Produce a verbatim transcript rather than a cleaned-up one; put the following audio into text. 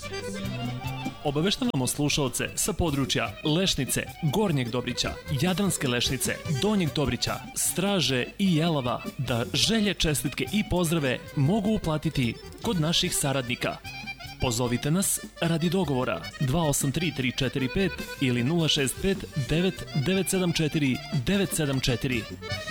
Obaveštavamo slušaoce sa područja Lešnice, Gornjeg Dobrića, Jadranske Lešnice, Donjeg Dobrića, Straže i Jelava da želje, čestitke i pozdrave mogu uplatiti kod naših saradnika. Pozovite nas radi dogovora dva osam tri tri četiri pet ili nula šest pet devet devet sedam četiri devet sedam četiri.